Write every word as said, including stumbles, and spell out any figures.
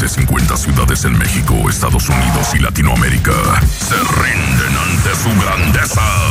de cincuenta ciudades en México, Estados Unidos y Latinoamérica se rinden ante su grandeza.